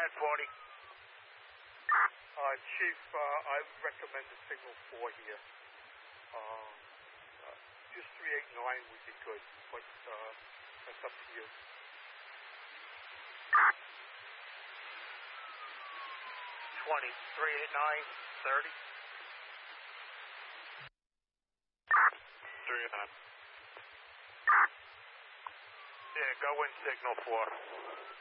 1040. Chief, I recommend the signal 4 here. Just 389 would be good, but that's up to you. 20, 389, 30. 389. Yeah, go in signal 4.